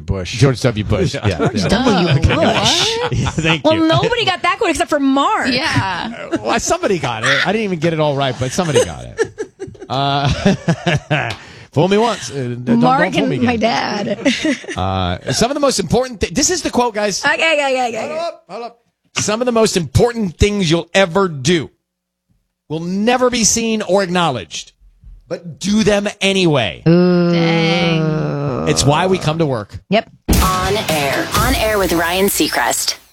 Bush. George W. Bush. Yeah. W. Bush. Yeah, thank Well, you. nobody got that quote except for Mark. Yeah. Well, somebody got it. I didn't even get it all right, but somebody got it. Fool me once. Mark don't fool me and my again. dad. Some of the most important this is the quote, guys. Okay. Hold up. Some of the most important things you'll ever do will never be seen or acknowledged, but do them anyway. Dang. It's why we come to work. Yep. On air with Ryan Seacrest.